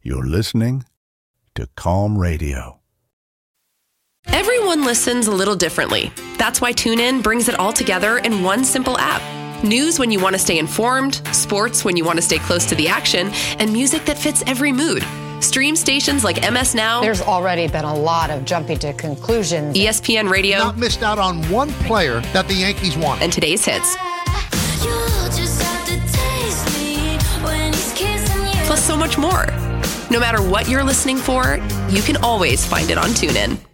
You're listening to Calm Radio. Everyone listens a little differently. That's why TuneIn brings it all together in one simple app. News when you want to stay informed, sports when you want to stay close to the action, and music that fits every mood. Stream stations like MS Now. There's already been a lot of jumping to conclusions. ESPN Radio. Not missed out on one player that the Yankees want. And today's hits. Plus so much more. No matter what you're listening for, you can always find it on TuneIn.